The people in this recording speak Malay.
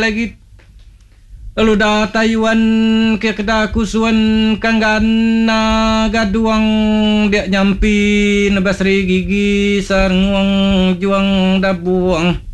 lagi lalu dah tayuan ke kedah kusuan kanggana gaduang dia nyampi nebasri gigi sarnguang juang dabuang